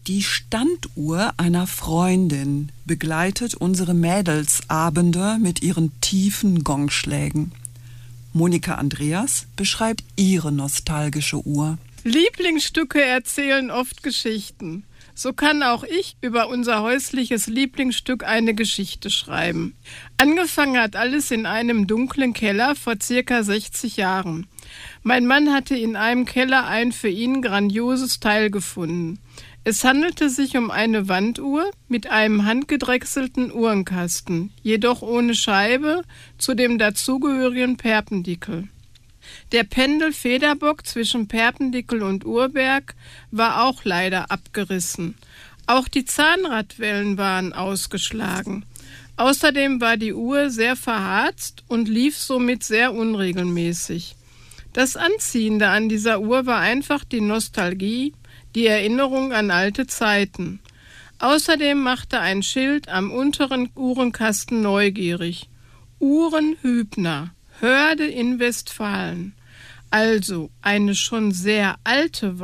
Die Standuhr einer Freundin begleitet unsere Mädelsabende mit ihren tiefen Gongschlägen. Monika Andreas beschreibt ihre nostalgische Uhr. Lieblingsstücke erzählen oft Geschichten. So kann auch ich über unser häusliches Lieblingsstück eine Geschichte schreiben. Angefangen hat alles in einem dunklen Keller vor circa 60 Jahren. Mein Mann hatte in einem Keller ein für ihn grandioses Teil gefunden. Es handelte sich um eine Wanduhr mit einem handgedrechselten Uhrenkasten, jedoch ohne Scheibe zu dem dazugehörigen Perpendikel. Der Pendelfederbock zwischen Perpendikel und Uhrberg war auch leider abgerissen. Auch die Zahnradwellen waren ausgeschlagen. Außerdem war die Uhr sehr verharzt und lief somit sehr unregelmäßig. Das Anziehende an dieser Uhr war einfach die Nostalgie, die Erinnerung an alte Zeiten. Außerdem machte ein Schild am unteren Uhrenkasten neugierig. Uhrenhübner, Hörde in Westfalen. Also eine schon sehr alte